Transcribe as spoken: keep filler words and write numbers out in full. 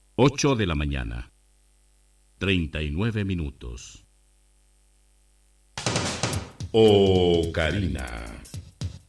Ocho de la mañana. Treinta y nueve minutos. Ocarina.